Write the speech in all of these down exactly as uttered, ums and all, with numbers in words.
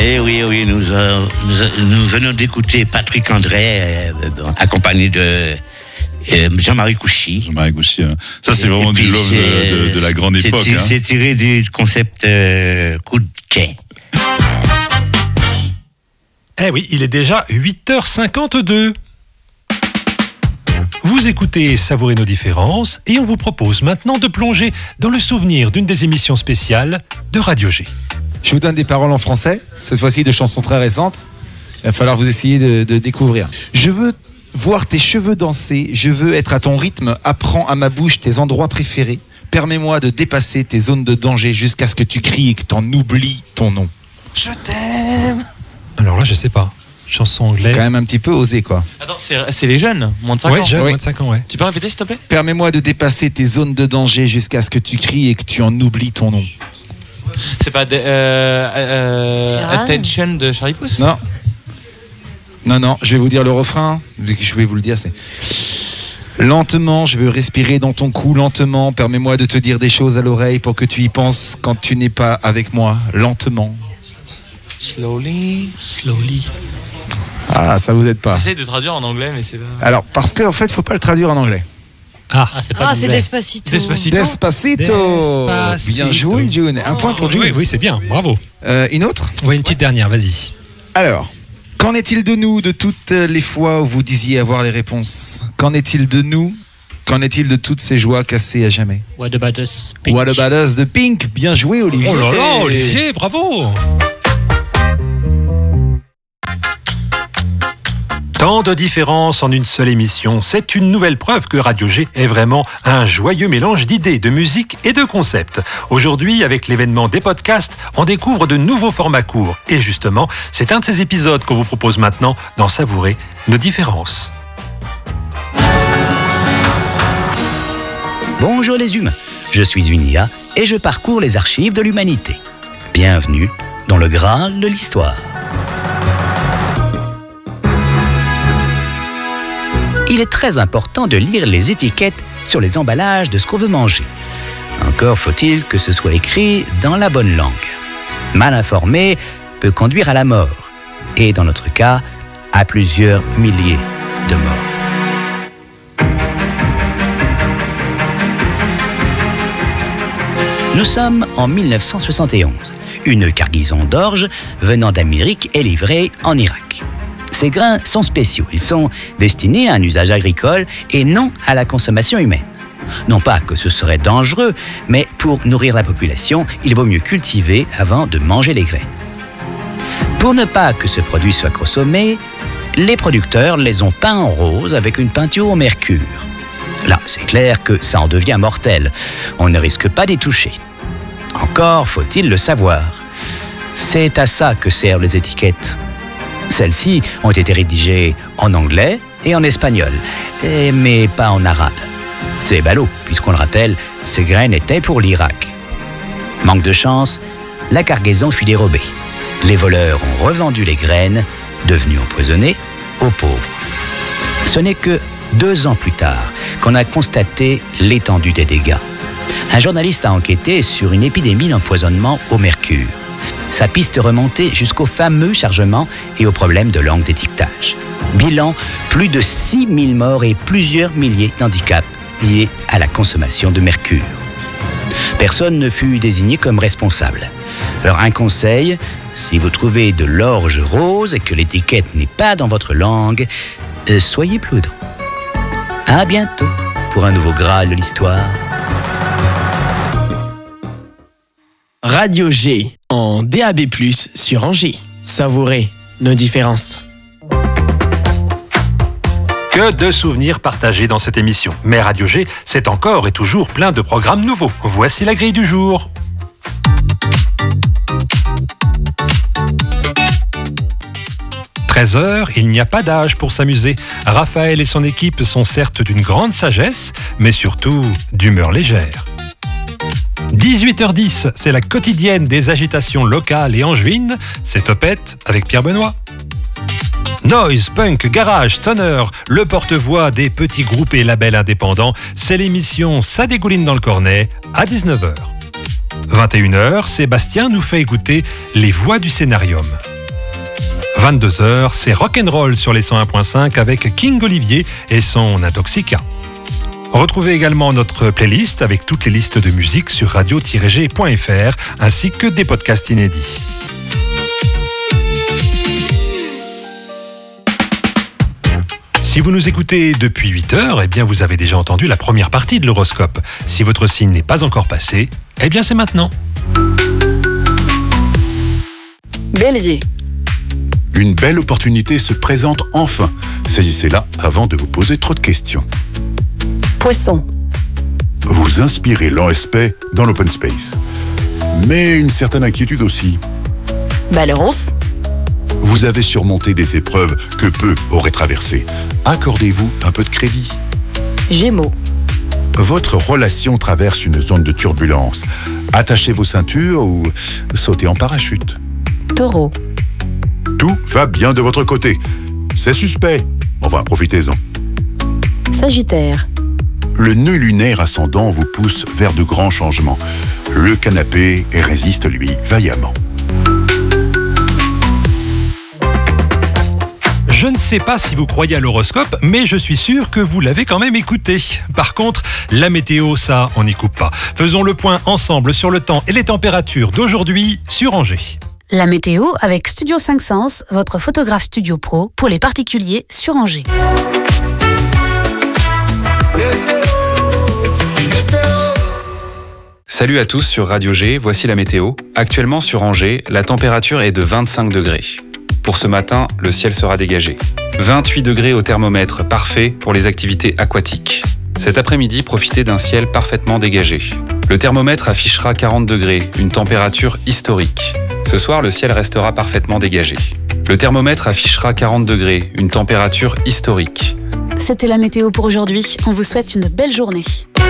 Eh oui, oui, nous, euh, nous, nous venons d'écouter Patrick André, euh, accompagné de euh, Jean-Marie Couchy. Jean-Marie Couchy, hein. Ça c'est vraiment puis, du love de, de, de la grande c'est, époque. C'est, hein. c'est tiré du concept euh, coup de quai. Eh oui, il est déjà huit heures cinquante-deux. Vous écoutez Savourer nos différences et on vous propose maintenant de plonger dans le souvenir d'une des émissions spéciales de Radio G. Je vous donne des paroles en français, cette fois-ci de chansons très récentes. Il va falloir vous essayer de, de découvrir. Je veux voir tes cheveux danser, je veux être à ton rythme, apprends à ma bouche tes endroits préférés. Permets-moi de dépasser tes zones de danger jusqu'à ce que tu cries et que t'en oublies ton nom. Je t'aime. Alors là, je sais pas. Chanson anglaise. C'est quand même un petit peu osé, quoi. Attends, c'est, c'est les jeunes, moins de cinq ouais, ans. Jeunes, oui. moins de cinq ans, ouais. Tu peux répéter s'il te plaît ? Permets-moi de dépasser tes zones de danger jusqu'à ce que tu cries et que tu en oublies ton nom. C'est pas de, euh, euh, Attention de Charlie Puth ? Non. Non, non, je vais vous dire le refrain. Je vais vous le dire, c'est... Lentement, je veux respirer dans ton cou, lentement. Permets-moi de te dire des choses à l'oreille pour que tu y penses quand tu n'es pas avec moi. Lentement. Slowly. Slowly. Ah, ça vous aide pas. J'essaie de traduire en anglais, mais c'est pas... Alors, parce qu'en fait, faut pas le traduire en anglais. Ah, Ah, c'est pas Ah, c'est Google. Despacito. Despacito. Despacito. Despacito. Bien joué, June. Un point pour June. oui, oui, c'est bien, bravo. Euh, une autre ? Ouais, une petite dernière, vas-y. Alors, qu'en est-il de nous de toutes les fois où vous disiez avoir les réponses ? Qu'en est-il de nous ? Qu'en est-il de toutes ces joies cassées à jamais ? What about us? Pink. What about us de Pink ? Bien joué, Olivier. Oh là là, Olivier, bravo. Tant de différences en une seule émission, c'est une nouvelle preuve que Radio G est vraiment un joyeux mélange d'idées, de musique et de concepts. Aujourd'hui, avec l'événement des podcasts, on découvre de nouveaux formats courts. Et justement, c'est un de ces épisodes qu'on vous propose maintenant d'en savourer nos différences. Bonjour les humains, je suis une I A et je parcours les archives de l'humanité. Bienvenue dans le Graal de l'histoire. Il est très important de lire les étiquettes sur les emballages de ce qu'on veut manger. Encore faut-il que ce soit écrit dans la bonne langue. Mal informé peut conduire à la mort, et dans notre cas, à plusieurs milliers de morts. Nous sommes en mille neuf cent soixante et onze. Une cargaison d'orge venant d'Amérique est livrée en Irak. Ces grains sont spéciaux. Ils sont destinés à un usage agricole et non à la consommation humaine. Non pas que ce serait dangereux, mais pour nourrir la population, il vaut mieux cultiver avant de manger les graines. Pour ne pas que ce produit soit consommé, les producteurs les ont peints en rose avec une peinture au mercure. Là, c'est clair que ça en devient mortel. On ne risque pas d'y toucher. Encore faut-il le savoir. C'est à ça que servent les étiquettes. Celles-ci ont été rédigées en anglais et en espagnol, mais pas en arabe. C'est ballot, puisqu'on le rappelle, ces graines étaient pour l'Irak. Manque de chance, la cargaison fut dérobée. Les voleurs ont revendu les graines, devenues empoisonnées, aux pauvres. Ce n'est que deux ans plus tard qu'on a constaté l'étendue des dégâts. Un journaliste a enquêté sur une épidémie d'empoisonnement au mercure. Sa piste remontait jusqu'au fameux chargement et au problème de langue d'étiquetage. Bilan, plus de six mille morts et plusieurs milliers d'handicaps liés à la consommation de mercure. Personne ne fut désigné comme responsable. Alors un conseil, si vous trouvez de l'orge rose et que l'étiquette n'est pas dans votre langue, euh, soyez prudents. À bientôt pour un nouveau Graal de l'histoire. Radio G en D A B plus, sur Angers. Savourez nos différences. Que de souvenirs partagés dans cette émission. Mais Radio G, c'est encore et toujours plein de programmes nouveaux. Voici la grille du jour. treize heures, il n'y a pas d'âge pour s'amuser. Raphaël et son équipe sont certes d'une grande sagesse, mais surtout d'humeur légère. dix-huit heures dix, c'est la quotidienne des agitations locales et angevines. C'est Topette avec Pierre Benoît. Noise, punk, garage, stoner, le porte-voix des petits groupes et labels indépendants, c'est l'émission Ça dégouline dans le cornet à dix-neuf heures. vingt et une heures, Sébastien nous fait écouter les voix du scénarium. vingt-deux heures, c'est rock'n'roll sur les cent un point cinq avec King Olivier et son Intoxica. Retrouvez également notre playlist avec toutes les listes de musique sur radio tiret g point f r ainsi que des podcasts inédits. Si vous nous écoutez depuis huit heures, eh bien vous avez déjà entendu la première partie de l'horoscope. Si votre signe n'est pas encore passé, eh bien c'est maintenant. Bélier. Une belle opportunité se présente enfin. Saisissez-la avant de vous poser trop de questions. Poisson. Vous inspirez l'aspect dans l'open space. Mais une certaine inquiétude aussi. Balance. Vous avez surmonté des épreuves que peu auraient traversées. Accordez-vous un peu de crédit. Gémeaux. Votre relation traverse une zone de turbulence. Attachez vos ceintures ou sautez en parachute. Taureau. Tout va bien de votre côté. C'est suspect. Enfin, profitez-en. Sagittaire. Le nœud lunaire ascendant vous pousse vers de grands changements. Le canapé résiste, lui, vaillamment. Je ne sais pas si vous croyez à l'horoscope, mais je suis sûr que vous l'avez quand même écouté. Par contre, la météo, ça, on n'y coupe pas. Faisons le point ensemble sur le temps et les températures d'aujourd'hui sur Angers. La météo avec Studio cinq Sens, votre photographe studio pro pour les particuliers sur Angers. Salut à tous sur Radio G, voici la météo. Actuellement sur Angers, la température est de vingt-cinq degrés. Pour ce matin, le ciel sera dégagé. vingt-huit degrés au thermomètre, parfait pour les activités aquatiques. Cet après-midi, profitez d'un ciel parfaitement dégagé. Le thermomètre affichera quarante degrés, une température historique. Ce soir, le ciel restera parfaitement dégagé. Le thermomètre affichera quarante degrés, une température historique. C'était la météo pour aujourd'hui. On vous souhaite une belle journée.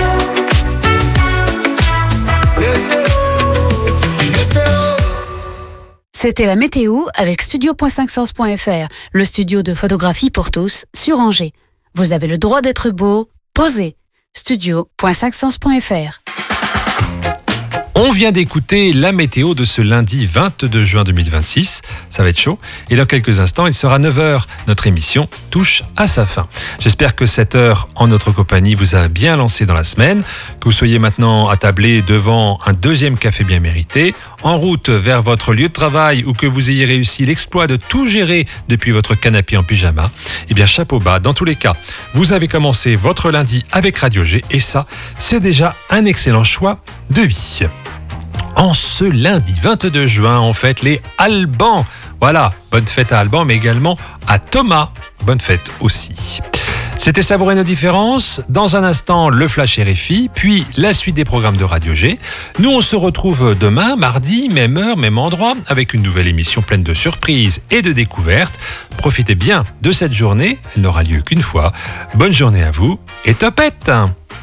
C'était la météo avec studio point cinq sens point f r, le studio de photographie pour tous sur Angers. Vous avez le droit d'être beau, posez. studio point cinq sens point f r. On vient d'écouter la météo de ce lundi vingt-deux juin deux mille vingt-six. Ça va être chaud. Et dans quelques instants, il sera neuf heures. Notre émission touche à sa fin. J'espère que cette heure en notre compagnie vous a bien lancé dans la semaine, que vous soyez maintenant attablé devant un deuxième café bien mérité, en route vers votre lieu de travail ou que vous ayez réussi l'exploit de tout gérer depuis votre canapé en pyjama. Eh bien, chapeau bas. Dans tous les cas, vous avez commencé votre lundi avec Radio G et ça, c'est déjà un excellent choix de vie. En ce lundi vingt-deux juin, on fête les Albans. Voilà, bonne fête à Alban, mais également à Thomas. Bonne fête aussi. C'était Savourer nos différences. Dans un instant, le Flash R F I, puis la suite des programmes de Radio G. Nous, on se retrouve demain, mardi, même heure, même endroit, avec une nouvelle émission pleine de surprises et de découvertes. Profitez bien de cette journée, elle n'aura lieu qu'une fois. Bonne journée à vous et topette!